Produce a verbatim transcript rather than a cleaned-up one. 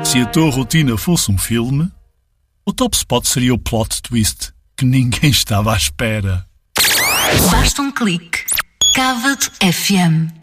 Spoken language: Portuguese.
Se a tua rotina fosse um filme, o Top Spot seria o plot twist que ninguém estava à espera. Basta um clique. Cava-te F M.